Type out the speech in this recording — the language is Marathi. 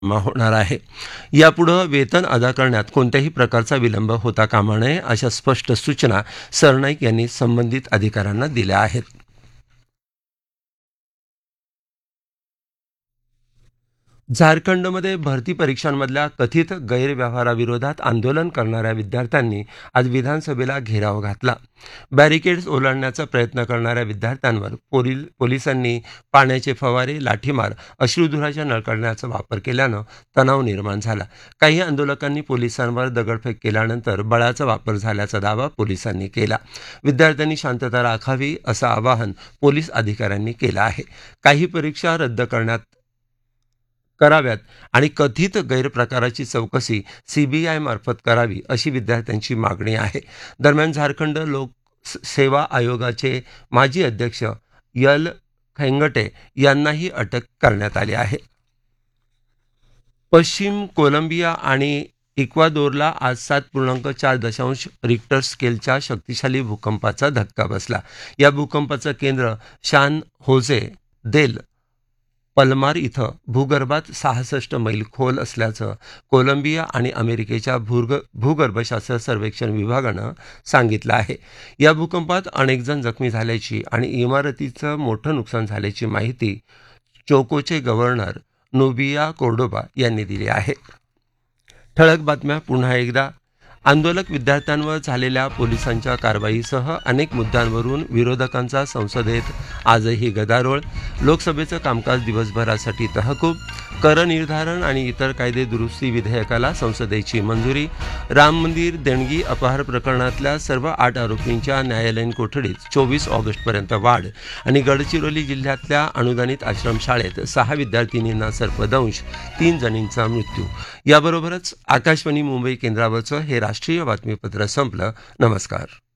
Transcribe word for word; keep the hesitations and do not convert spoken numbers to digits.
मा होणार आहे. यापुढं वेतन अदा करण्यात कोणत्याही प्रकारचा विलंब होता कामा नये अशा स्पष्ट सूचना सरनाईक यांनी संबंधित अधिकाऱ्यांना दिल्या आहेत. झारखंडमध्ये भरती परीक्षांमधल्या कथित गैरव्यवहाराविरोधात आंदोलन करणाऱ्या विद्यार्थ्यांनी आज विधानसभेला घेराव घातला. बॅरिकेड्स ओलांडण्याचा प्रयत्न करणाऱ्या विद्यार्थ्यांवर पोलील पोलिसांनी पाण्याचे फवारे, लाठीमार, अश्रुधुराच्या नळकांड्याचा वापर केल्यानं तणाव निर्माण झाला. काही आंदोलकांनी पोलिसांवर दगडफेक केल्यानंतर बळाचा वापर झाल्याचा दावा पोलिसांनी केला. विद्यार्थ्यांनी शांतता राखावी असं आवाहन पोलीस अधिकाऱ्यांनी केलं आहे. काही परीक्षा रद्द करण्यात कराव्यात आणि कथित गैरप्रकाराची चौकशी सीबीआय मार्फत करावी अशी विद्यार्थ्यांची मागणी आहे. दरम्यान झारखंड लोक स- सेवा आयोगाचे माजी अध्यक्ष यल खेंगटे यांनाही अटक करण्यात आली आहे. पश्चिम कोलंबिया आणि इक्वादोरला आज सात पूर्णांक चार दशांश रिक्टर स्केलच्या शक्तिशाली भूकंपाचा धक्का बसला. या भूकंपाचं केंद्र शान होजे देल पल्मार इथं भूगर्भात सहासष्ट मैल खोल असल्याचं कोलंबिया आणि अमेरिकेच्या भूर्ग भूगर्भशास्त्र सर्वेक्षण विभागानं सांगितलं आहे. या भूकंपात अनेक जण जखमी झाल्याची आणि इमारतीचं मोठं नुकसान झाल्याची माहिती चोकोचे गव्हर्नर नोबिया कोर्डोबा यांनी दिली आहे. ठळक बातम्या पुन्हा एकदा. आंदोलक विद्यार्थ्यांवर झालेल्या पोलिसांच्या कारवाईसह अनेक मुद्द्यांवरून विरोधकांचा संसदेत आजही गदारोळ. लोकसभेचं कामकाज दिवसभरासाठी तहकूब. कर निर्धारण आणि इतर कायदे दुरुस्ती विधेयकाला संसदेची मंजुरी. राम मंदिर देणगी अपहार प्रकरणातल्या सर्व आठ आरोपींच्या न्यायालयीन कोठडीत चोवीस ऑगस्टपर्यंत वाढ. आणि गडचिरोली जिल्ह्यातल्या अनुदानित आश्रमशाळेत सहा विद्यार्थिनींना सर्पदंश, तीन जणींचा मृत्यू. याबरोबरच आकाशवाणी मुंबई केंद्रावरचं हे राष्ट्रीय बातमीपत्र संपलं. नमस्कार.